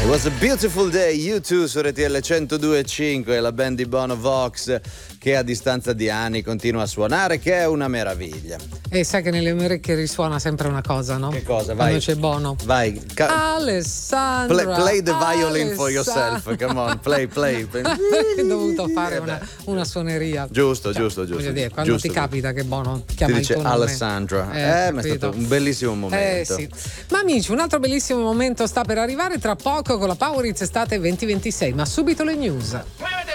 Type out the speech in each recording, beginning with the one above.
It was a beautiful day, U2 su RTL 102.5, la band di Bono Vox che a distanza di anni continua a suonare, che è una meraviglia. E sai che nelle orecchie risuona sempre una cosa, no? Che cosa? Vai. Quando c'è Bono. Vai. Alessandra. Play the violin for yourself. Come on, play. Hai dovuto fare una suoneria. Giusto. Voglio dire, quando giusto. ti capita che Bono Ti chiama dice il tuo nome. Alessandra. Ma è stato un bellissimo momento. Sì. Ma amici, un altro bellissimo momento sta per arrivare tra poco con la Power Hits Estate 2026, ma subito le news. Muovete!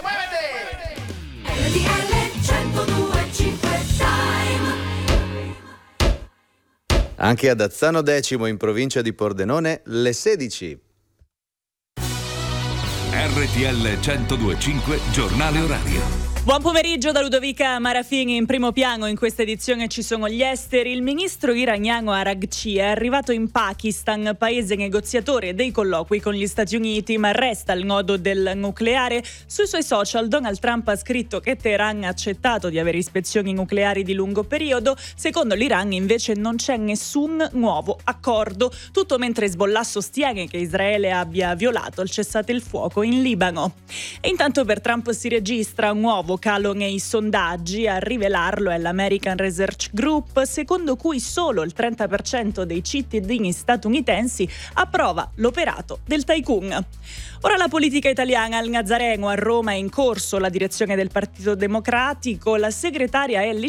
Anche ad Azzano Decimo, in provincia di Pordenone, le 16. RTL 102.5 Giornale Orario. Buon pomeriggio da Ludovica Marafini. In primo piano in questa edizione ci sono gli esteri. Il ministro iraniano Araghchi è arrivato in Pakistan, paese negoziatore dei colloqui con gli Stati Uniti, ma resta il nodo del nucleare. Sui suoi social Donald Trump ha scritto che Teheran ha accettato di avere ispezioni nucleari di lungo periodo. Secondo l'Iran invece non c'è nessun nuovo accordo, tutto mentre Hezbollah sostiene che Israele abbia violato il cessate il fuoco in Libano. E intanto per Trump si registra un nuovo calo nei sondaggi. A rivelarlo è l'American Research Group, secondo cui solo il 30% dei cittadini statunitensi approva l'operato del tycoon. Ora la politica italiana. Al Nazareno a Roma è in corso la direzione del Partito Democratico. La segretaria Elly